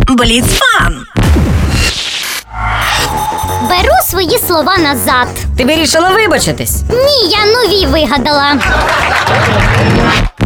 Бліцфан. Беру свої слова назад. Ти вирішила вибачитись? Ні, я нові вигадала.